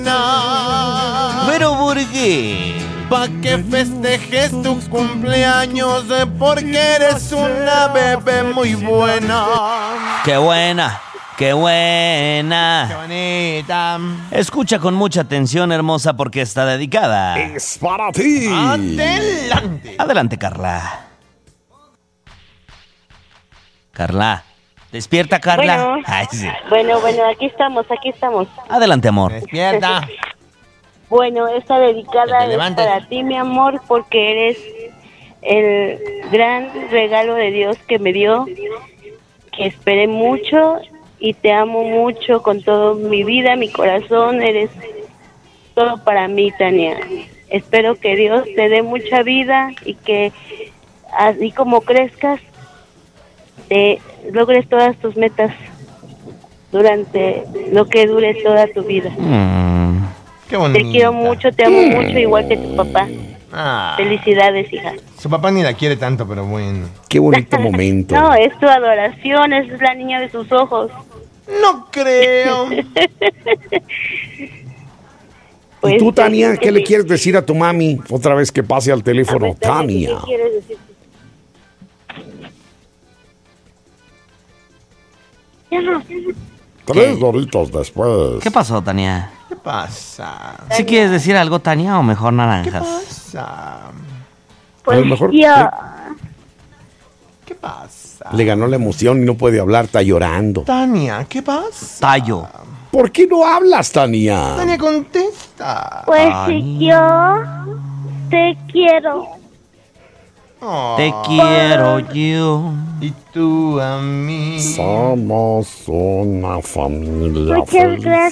¿Pero por qué? Pa' que festejes tu cumpleaños, porque eres una bebé muy buena. ¡Qué buena! ¡Qué buena! ¡Qué bonita! Escucha con mucha atención, hermosa, porque está dedicada. Es para ti. ¡Adelante! Adelante, Carla. Carla. Despierta, Carla. Bueno. Ay, sí. Bueno, aquí estamos. Adelante, amor. ¡Despierta! Bueno, esta Que dedicada te es levantes. para ti, mi amor, porque eres el gran regalo de Dios que me dio, que esperé mucho y te amo mucho con toda mi vida, mi corazón, eres todo para mí, Tania. Espero que Dios te dé mucha vida y que así como crezcas, te logres todas tus metas durante lo que dure toda tu vida. ¡Qué bonita! Te quiero mucho, te amo mucho, igual que tu papá. Ah, Felicidades, hija. su papá ni la quiere tanto, pero bueno. Qué bonito momento. No, es tu adoración, esa es la niña de sus ojos. No creo. Pues, ¿Y tú, Tania, qué le quieres decir a tu mami otra vez que pase al teléfono? Tania. ¿Qué quieres decir? Tres horitos después. ¿Qué pasó, Tania? ¿Qué pasa? ¿Sí quieres decir algo, Tania, o mejor ¿Qué naranjas? pasa? Pues A lo mejor yo, ¿Qué pasa? le ganó la emoción y no puede hablar, está llorando. Tania, ¿qué pasa? Tallo. ¿Por qué no hablas, Tania? Tania, contesta. pues Ay. yo te quiero. Oh, Te quiero yo. Y tú a mí. Somos una familia Muchas feliz. gracias.